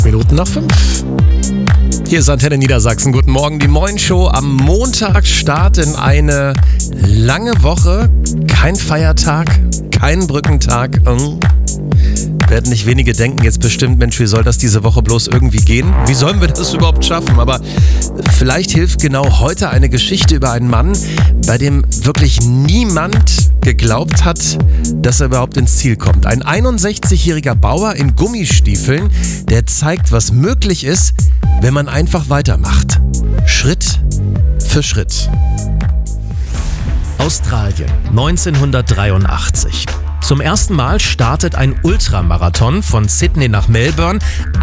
Minuten nach 5. Hier ist Antenne Niedersachsen. Guten Morgen, die Morning-Show am Montag. Start in eine lange Woche. Kein Feiertag, kein Brückentag. Werden nicht wenige denken jetzt bestimmt, Mensch, wie soll das diese Woche bloß irgendwie gehen? Wie sollen wir das überhaupt schaffen? Aber vielleicht hilft genau heute eine Geschichte über einen Mann, bei dem wirklich niemand geglaubt hat, dass er überhaupt ins Ziel kommt. Ein 61-jähriger Bauer in Gummistiefeln, der zeigt, was möglich ist, wenn man einfach weitermacht. Schritt für Schritt. Australien, 1983. Zum ersten Mal startet ein Ultramarathon von Sydney nach Melbourne,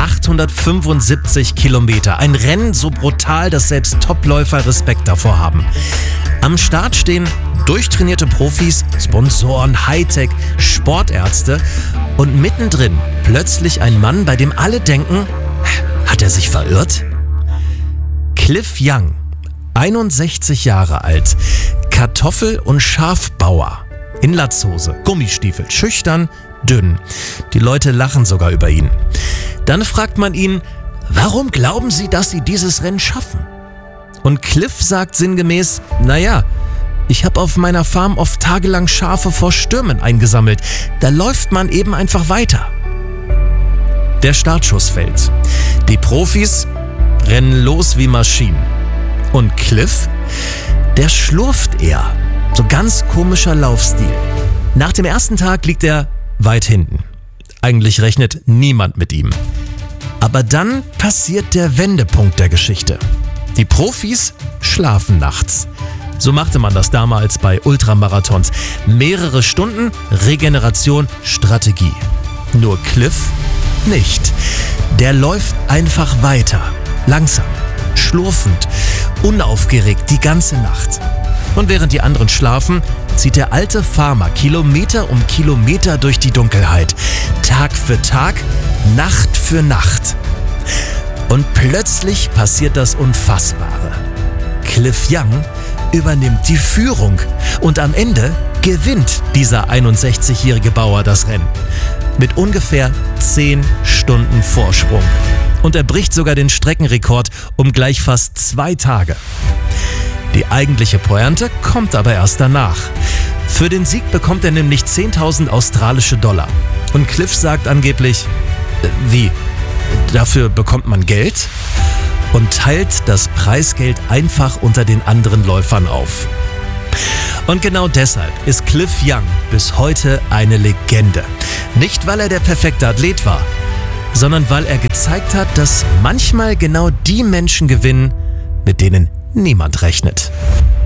875 Kilometer. Ein Rennen so brutal, dass selbst Topläufer Respekt davor haben. Am Start stehen durchtrainierte Profis, Sponsoren, Hightech, Sportärzte und mittendrin plötzlich ein Mann, bei dem alle denken, hat er sich verirrt? Cliff Young, 61 Jahre alt, Kartoffel- und Schafbauer. In Latzhose, Gummistiefel, schüchtern, dünn. Die Leute lachen sogar über ihn. Dann fragt man ihn, warum glauben Sie, dass Sie dieses Rennen schaffen? Und Cliff sagt sinngemäß, naja, ich habe auf meiner Farm oft tagelang Schafe vor Stürmen eingesammelt. Da läuft man eben einfach weiter. Der Startschuss fällt. Die Profis rennen los wie Maschinen. Und Cliff, der schlurft eher. So ganz komischer Laufstil. Nach dem ersten Tag liegt er weit hinten. Eigentlich rechnet niemand mit ihm. Aber dann passiert der Wendepunkt der Geschichte. Die Profis schlafen nachts. So machte man das damals bei Ultramarathons. Mehrere Stunden, Regeneration, Strategie. Nur Cliff nicht. Der läuft einfach weiter. Langsam, schlurfend, unaufgeregt die ganze Nacht. Und während die anderen schlafen, zieht der alte Farmer Kilometer um Kilometer durch die Dunkelheit. Tag für Tag, Nacht für Nacht. Und plötzlich passiert das Unfassbare. Cliff Young übernimmt die Führung. Und am Ende gewinnt dieser 61-jährige Bauer das Rennen. Mit ungefähr 10 Stunden Vorsprung. Und er bricht sogar den Streckenrekord um gleich fast 2 Tage. Die eigentliche Pointe kommt aber erst danach. Für den Sieg bekommt er nämlich 10.000 australische Dollar. Und Cliff sagt angeblich, wie? Dafür bekommt man Geld? Und teilt das Preisgeld einfach unter den anderen Läufern auf. Und genau deshalb ist Cliff Young bis heute eine Legende. Nicht, weil er der perfekte Athlet war, sondern weil er gezeigt hat, dass manchmal genau die Menschen gewinnen, mit denen niemand rechnet.